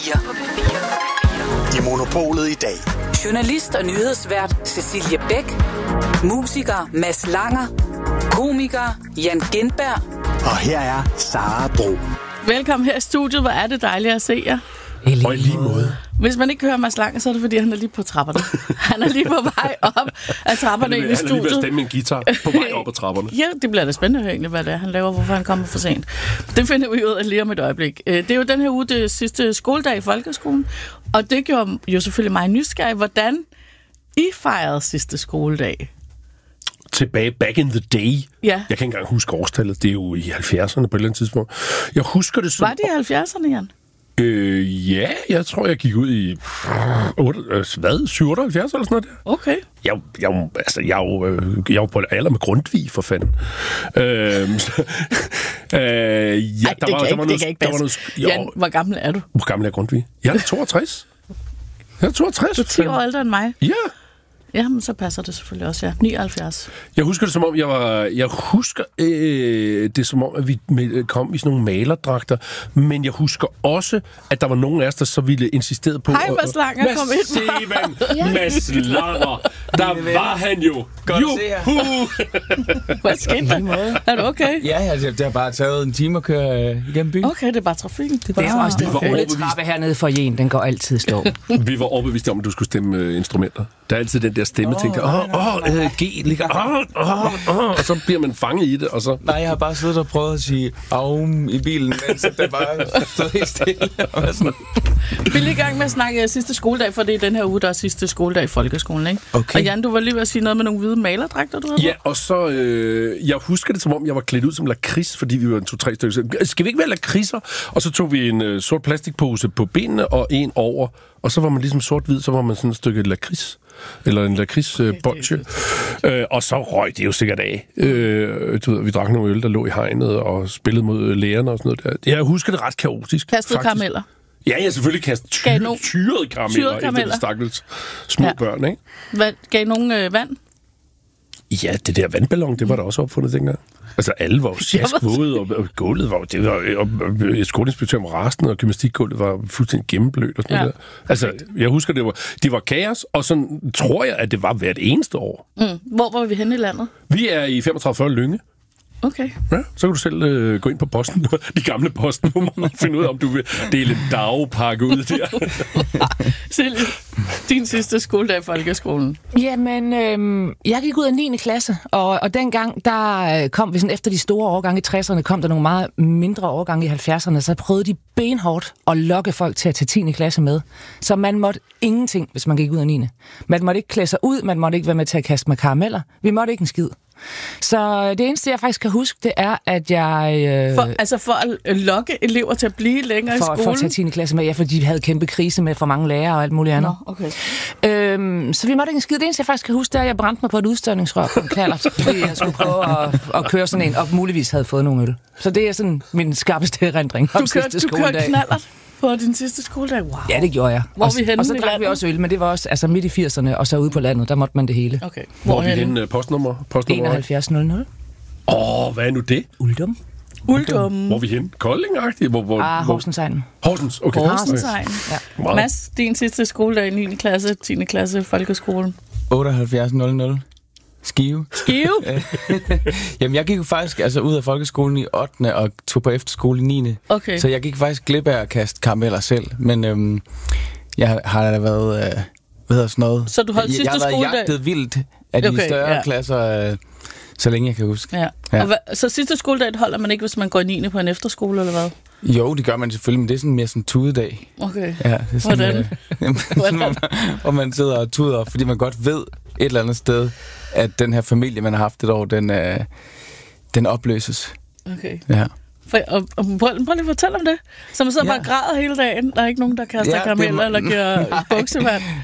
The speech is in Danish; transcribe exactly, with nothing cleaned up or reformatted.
I Monopolet i dag. Journalist og nyhedsvært Cecilie Bæk. Musiker Mads Langer. Komiker Jan Gintberg. Og her er Sara Bro. Velkommen her i studiet. Hvor er det dejligt at se jer. Og i lige måde. Hvis man ikke hører Mads Langer, så er det fordi, han er lige på trapperne. Han er lige på vej op af trapperne ind i studiet. Han er lige ved at stemme en guitar på vej op ad trapperne. Ja, det bliver da spændende at høre egentlig, hvad det er, han laver, hvorfor han kommer for sent. Det finder vi ud af lige om et øjeblik. Det er jo den her uge, det sidste skoledag i folkeskolen, og det gjorde jo selvfølgelig mig nysgerrig, hvordan I fejrede sidste skoledag. Tilbage back in the day. Ja. Jeg kan ikke engang huske årstallet. Det er jo i halvfjerdserne på et eller andet tidspunkt. Jeg husker det som... Var det i halvfjerdserne, Jan? Øh, ja, jeg tror, jeg gik ud i otte, øh, hvad, syv otteoghalvfjerds eller sådan noget der. Okay. Jeg, jeg, altså, jeg, jeg, jeg var på alder med Grundtvig, for fanden. Øh, så, øh, ja, Ej, der det var, kan der ikke, var det noget, kan ikke der var passe. noget, Jan, hvor gammel er du? Hvor gammel er Grundtvig? Jeg er toogtres. Jeg er toogtres. Du er ti år ældre end mig. Ja. Ja, men så passer det selvfølgelig også, ja. nioghalvfjerds. Jeg husker det som om, jeg var... Jeg husker øh, det som om, at vi med, kom i sådan nogle malerdragter, men jeg husker også, at der var nogen af os, der så ville insistere på... Hej, Mads Langer, kom ind. Mads Mads Langer, der var han jo. Godt at se jer. Hvad skete der? Er du okay? Ja, altså, det har bare taget en time at køre øh, igennem byen. Okay, det er bare trafikken. Det er, Det er bare... også den okay. okay. trappe hernede for jen, den går altid stå. Vi var overbeviste om, at du skulle stemme øh, instrumenter. Der er altid den der stemme, oh, tænker, åh, åh, øh, G, ligger, åh, åh, åh, og så bliver man fanget i det, og så... Nej, jeg har bare siddet og prøvet at sige aum i bilen, mens det bare stod helt stille. Og sådan. Vi er lige i gang med at snakke sidste skoledag, for det er den her uge, der er sidste skoledag i folkeskolen, ikke? Okay. Og Jan, du var lige ved at sige noget med nogle hvide malerdragter, du havde. Ja, og så... Øh, jeg husker det, som om jeg var klædt ud som lakrids, fordi vi var en to-tre stykker. Skal vi ikke være lakridser? Og så tog vi en øh, sort plastikpose på benene og en over, og så var man ligesom sort-hvid, så var man sådan et stykke lakrids. Eller en lakridsbolsje. Okay, øh, og så røg det jo sikkert af. Øh, du ved, vi drak nogle øl, der lå i hegnet, og spillede mod lærerne og sådan noget der. Jeg husker det ret kaotisk. Kastede karameller. Ja, jeg selvfølgelig kastede ty- no- tyrede karameller efter de stakkels små ja. børn, ikke? Hvad, gav I nogen øh, vand? Ja, det der vandballon, det var der også opfundet dengang. Altså, alle var jo sjaskvåde, og, og gulvet var jo... Det var, og, og skoleinspektøren var rasende, og gymnastikgulvet var fuldstændig gennemblødt og sådan ja. noget der. Altså, jeg husker, det var, det var kaos, og sådan tror jeg, at det var hvert eneste år. Mm. Hvor var vi henne i landet? Vi er i femogtredive fyrre Lynge. Okay. Ja, så kan du selv øh, gå ind på posten, de gamle posten, og finde ud af, om du vil dele en dagpakke ud der. Silje, din sidste skoledag i folkeskolen. Jamen, øhm, jeg gik ud af niende klasse, og, og dengang, der kom vi sådan efter de store årgange i tresserne, kom der nogle meget mindre årgange i halvfjerdserne, så prøvede de benhårdt at lokke folk til at tage tiende klasse med. Så man måtte ingenting, hvis man gik ud af niende. Man måtte ikke klæde sig ud, man måtte ikke være med til at kaste med karameller. Vi måtte ikke en skid. Så det eneste, jeg faktisk kan huske, det er, at jeg... Øh, for, altså for at lokke elever til at blive længere for, i skolen? For at tage tiende klasse med, ja, fordi de havde kæmpe krise med for mange lærere og alt muligt andet. Nå, okay. Øhm, så vi måtte ikke en skid. Det eneste, jeg faktisk kan huske, det er, at jeg brændte mig på et udstødningsrør på en knallert, fordi jeg skulle prøve at, at køre sådan en, og muligvis havde fået nogle øl. Så det er sådan min skarpeste erindring om sidste skoledag. Du kørte knallert på din sidste skoledag? Wow. Ja, det gjorde jeg. Hvor og, vi henne og så drak vi også øl, men det var også altså midt i firserne, og så ude på landet, der måtte man det hele. Okay. Hvor, Hvor er vi henne? Postnummer? Postnummer? enoghalvfjerds nul nul. Åh, oh, hvad er nu det? Uldum. Uldum. Hvor er vi henne? Kolding-agtigt? Hvor, hvor, ah, Horsensegnen. Horsens, okay. Horsensegnen. Ja. Mads, din sidste skoledag i niende klasse, tiende klasse, folkeskolen. otteoghalvfjerds nul nul. Skive. Skive? Jamen, jeg gik jo faktisk altså, ud af folkeskolen i ottende og tog på efterskole i niende. Okay. Så jeg gik faktisk glip af at kaste karameller selv. Men øhm, jeg har da været... Øh, hvad hedder sådan noget? Så du holdt sidste skoledag? Jeg har været jagtet vildt af de okay, større ja. klasser, øh, så længe jeg kan huske. Ja. Ja. Og hva, så sidste skoledag holder man ikke, hvis man går i niende på en efterskole, eller hvad? Jo, det gør man selvfølgelig, men det er sådan mere sådan tudedag. Okay. Ja, det er sådan, hvordan? Øh, jamen, sådan, hvor, man, hvor man sidder og tuder, fordi man godt ved et eller andet sted, at den her familie, man har haft et år, den, øh, den opløses. Okay. Ja. For, og, og prøv, prøv lige at fortælle om det. Så man sidder ja. bare og græder hele dagen. Der er ikke nogen, der kaster ja, karameller eller giver buksevand.